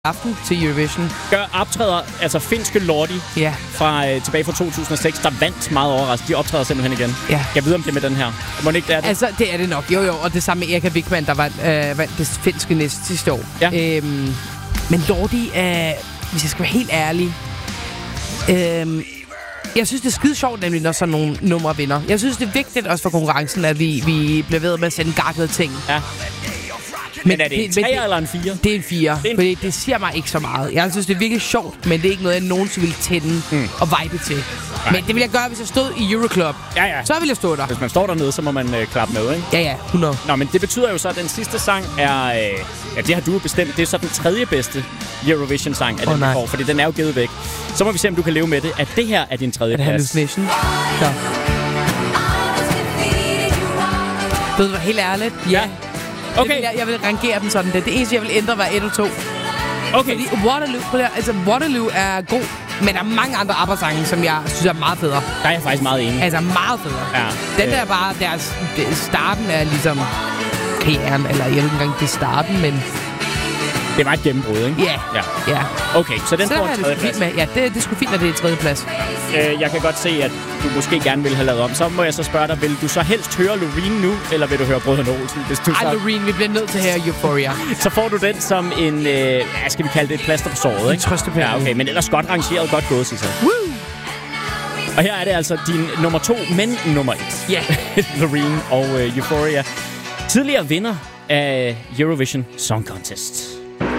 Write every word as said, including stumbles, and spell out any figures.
aften til Eurovision. Gør optræder, altså finske Lordi ja. fra øh, tilbage fra to tusind og seks, der vandt meget overraskende. De optræder simpelthen igen. Ja. Jeg ved om det med den her. Må det ikke det er det? Altså, det er det nok. Jo, jo. Og det samme med Erika Wigman, der vandt, øh, vandt det finske næste sidste år. Ja. Øhm, men Lordi, øh, hvis jeg skal være helt ærlig, øh, jeg synes, det er skide sjovt, nemlig, når sådan nogle numre vinder. Jeg synes, det er vigtigt også for konkurrencen, at vi, vi bliver ved med at sende gakkede ting. Ja. Men, men er det en tre eller en fire? Det er en fire, det, en... fordi det siger mig ikke så meget. Jeg synes, det er virkelig sjovt, men det er ikke noget, jeg nogensinde ville tænde mm. og vibe til. Nej. Men det ville jeg gøre, hvis jeg stod i Euroclub. Ja, ja. Så ville jeg stå der. Hvis man står dernede, så må man øh, klappe med, ikke? Ja, ja, hundrede. Nå, men det betyder jo så, at den sidste sang er... Øh, ja, det har du bestemt. Det er så den tredje bedste Eurovision-sang af oh, den, vi får, fordi den er jo givet væk. Så må vi se, om du kan leve med det. At det her er din tredje plads. Er det Hallucination? Ja. Ved du hvad, helt ærligt? Ja. Okay. Jeg, jeg vil rangere dem sådan. Det, det eneste, jeg vil ændre, var et og to. Okay. Fordi Waterloo, altså Waterloo er god, men der er mange andre ABBA-sange, som jeg synes er meget federe. Der er jeg faktisk meget enig. Altså meget federe. Ja. Den der bare, deres, starten er ligesom P'eren, eller jeg ved ikke engang, det er starten, men... Det var et gennembrud, ikke? Ja. Ja. ja. Okay, så den så får en tredje plads. Med. Ja, det, det skulle fint, at det er tredje plads. Øh, jeg kan godt se, at du måske gerne vil have lavet om. Så må jeg så spørge dig, vil du så helst høre Loreen nu, eller vil du høre Brødrene Olsen? Hvis du Ej, så... Loreen, vi bliver nødt til at høre Euphoria. Så får du den som en, øh, ja, skal vi kalde det et plaster på såret, ikke? En trøstepille. Ja, okay, men ellers godt rangeret, godt gået, Sissa. Woo! Og her er det altså din nummer to, men nummer et. Ja. Yeah. Loreen og øh, Euphoria. Tidligere vinder af Eurovision Song Contest.